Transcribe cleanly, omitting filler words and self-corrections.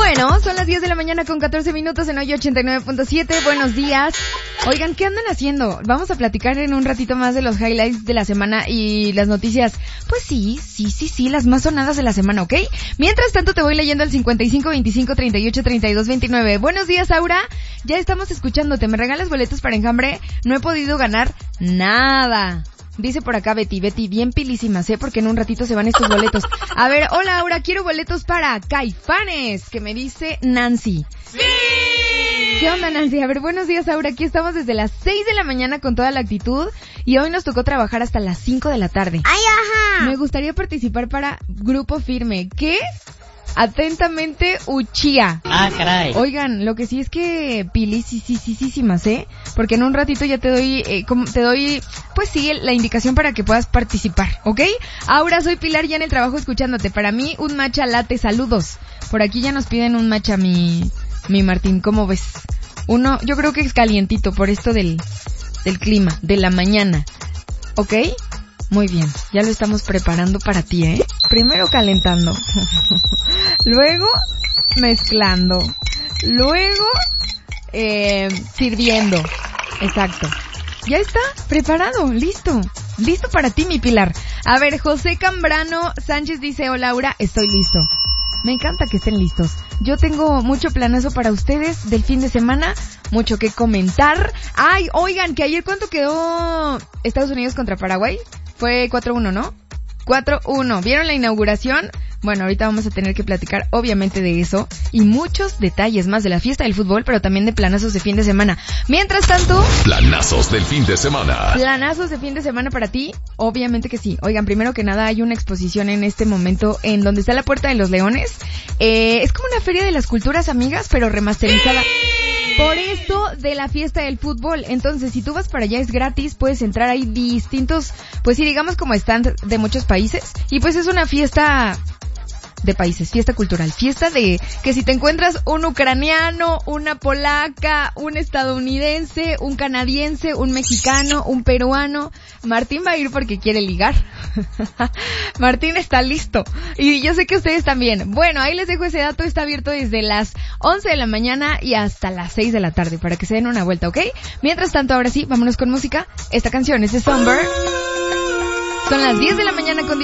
Bueno, son las 10 de la mañana con 14 minutos en hoy 89.7. Buenos días. Oigan, ¿qué andan haciendo? Vamos a platicar en un ratito más de los highlights de la semana y las noticias. Pues sí, las más sonadas de la semana, ¿ok? Mientras tanto te voy leyendo al 55 25 38 32 29. Buenos días, Aura. Ya estamos escuchándote. ¿Me regalas boletos para Enjambre? No he podido ganar nada. Dice por acá Betty, bien pilísimas, porque en un ratito se van estos boletos. A ver, hola Aura, quiero boletos para Caifanes, que me dice Nancy. ¡Sí! ¿Qué onda, Nancy? A ver, buenos días, Aura, aquí estamos desde las 6 de la mañana con toda la actitud y hoy nos tocó trabajar hasta las 5 de la tarde. ¡Ay, ajá! Me gustaría participar para Grupo Firme. ¿Qué? Atentamente, Uchía. Ah, caray. Oigan, lo que sí es que pilisísimas, porque en un ratito ya te doy, pues sí, la indicación para que puedas participar, ¿ok? Ahora soy Pilar ya en el trabajo escuchándote. Para mí, un matcha latte, saludos. Por aquí ya nos piden un matcha, mi Martín, ¿cómo ves? Uno, yo creo que es calientito por esto del clima, de la mañana, ¿ok? Muy bien, ya lo estamos preparando para ti, Primero calentando, luego mezclando, luego sirviendo. Exacto. Ya está, preparado, listo para ti, mi Pilar. A ver, José Cambrano Sánchez dice, hola Laura, estoy listo. Me encanta que estén listos. Yo tengo mucho planazo para ustedes del fin de semana, mucho que comentar. Ay, oigan, que ayer ¿cuánto quedó Estados Unidos contra Paraguay? Fue 4-1, ¿no? 4-1. ¿Vieron la inauguración? Bueno, ahorita vamos a tener que platicar obviamente de eso y muchos detalles más de la fiesta del fútbol, pero también de planazos de fin de semana. Mientras tanto... Planazos del fin de semana. Planazos de fin de semana para ti, obviamente que sí. Oigan, primero que nada hay una exposición en este momento en donde está la Puerta de los Leones. Es como una feria de las culturas, amigas, pero remasterizada. Por esto de la fiesta del fútbol. Entonces, si tú vas para allá es gratis, puedes entrar ahí distintos, pues sí, digamos como stand de muchos países. Y pues es una fiesta de países, fiesta cultural, fiesta de que si te encuentras un ucraniano, una polaca, un estadounidense, un canadiense, un mexicano, un peruano, Martín va a ir porque quiere ligar. Martín está listo. Y yo sé que ustedes también. Bueno, ahí les dejo ese dato, está abierto desde las 11 de la mañana y hasta las 6 de la tarde para que se den una vuelta, ¿ok? Mientras tanto, ahora sí, vámonos con música. Esta canción es de Somber. Son las 10 de la mañana con